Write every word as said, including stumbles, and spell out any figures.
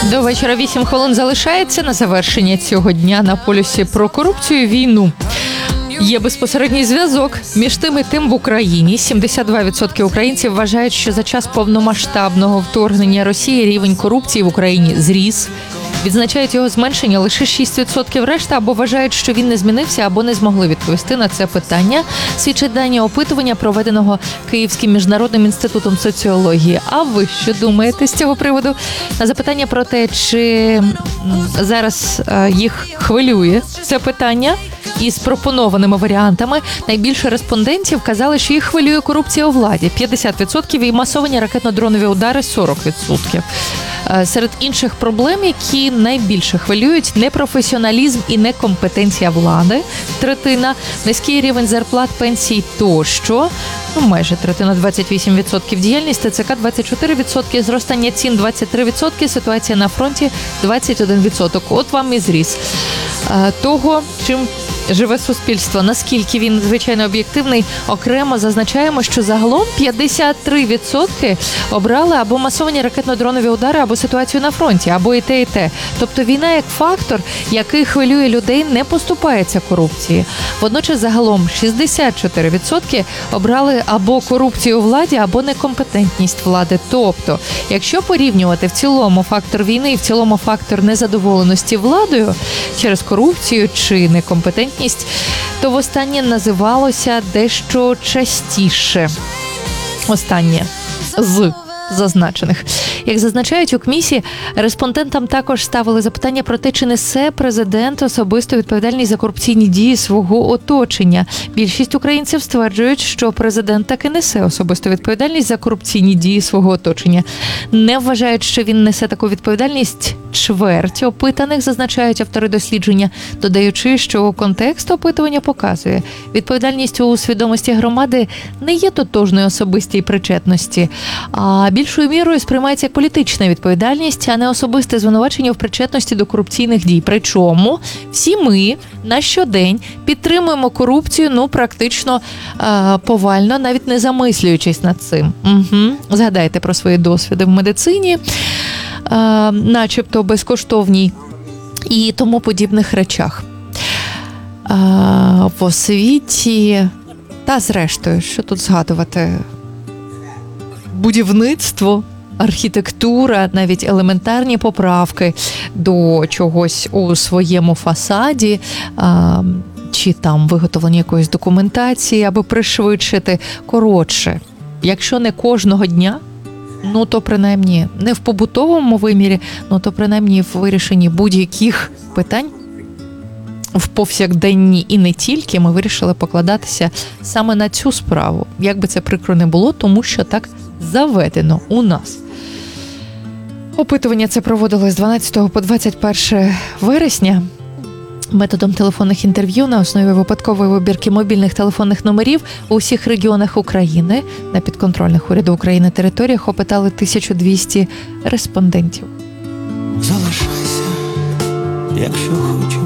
До вечора вісім хвилин залишається на завершення цього дня на полюсі про корупцію і війну. Є безпосередній зв'язок між тим і тим в Україні. сімдесят два відсотки українців вважають, що за час повномасштабного вторгнення Росії рівень корупції в Україні зріс. Відзначають його зменшення лише шість відсотків, решта або вважають, що він не змінився, або не змогли відповісти на це питання. Свідчить дані опитування, проведеного Київським міжнародним інститутом соціології. А ви що думаєте з цього приводу? На запитання про те, чи зараз їх хвилює це питання, із пропонованими варіантами найбільше респондентів казали, що їх хвилює корупція у владі – п'ятдесят відсотків, і масовані ракетно-дронові удари – сорок відсотків. Серед інших проблем, які найбільше хвилюють, непрофесіоналізм і некомпетенція влади, третина, низький рівень зарплат, пенсій тощо, ну майже третина, двадцять вісім відсотків, діяльність ТЦК двадцять чотири відсотки, зростання цін двадцять три відсотки, ситуація на фронті двадцять один відсоток. От вам і зріз того, чим живе суспільство. Наскільки він, звичайно, об'єктивний, окремо зазначаємо, що загалом п'ятдесят три відсотки обрали або масовані ракетно-дронові удари, або ситуацію на фронті, або і те, і те. Тобто війна як фактор, який хвилює людей, не поступається корупції. Водночас загалом шістдесят чотири відсотки обрали або корупцію у владі, або некомпетентність влади. Тобто, якщо порівнювати в цілому фактор війни і в цілому фактор незадоволеності владою через корупцію чи некомпетентність, то востаннє називалося дещо частіше. Останнє з зазначених. Як зазначають у КМІСі, респондентам також ставили запитання про те, чи несе президент особисту відповідальність за корупційні дії свого оточення. Більшість українців стверджують, що президент таки несе особисту відповідальність за корупційні дії свого оточення. Не вважають, що він несе таку відповідальність чверть опитаних, зазначають автори дослідження, додаючи, що контекст опитування показує, відповідальність у свідомості громади не є тотожною особистій причетності, а більшою мірою сприймається як політична відповідальність, а не особисте звинувачення в причетності до корупційних дій. Причому всі ми на щодень підтримуємо корупцію, ну, практично е- повально, навіть не замислюючись над цим. Угу. Згадайте про свої досвіди в медицині, е- начебто безкоштовній і тому подібних речах. Е- в освіті, та зрештою, що тут згадувати? Будівництво, архітектура, навіть елементарні поправки до чогось у своєму фасаді, а, чи там виготовлення якоїсь документації, аби пришвидшити. Коротше, якщо не кожного дня, ну то принаймні не в побутовому вимірі, ну то принаймні в вирішенні будь-яких питань в повсякденні і не тільки, ми вирішили покладатися саме на цю справу. Як би це прикро не було, тому що так заведено у нас. Опитування це проводилось з дванадцятого по двадцять перше вересня методом телефонних інтерв'ю на основі випадкової вибірки мобільних телефонних номерів у всіх регіонах України. На підконтрольних уряду України територіях опитали тисячу двісті респондентів. Залишайся, якщо хочеш.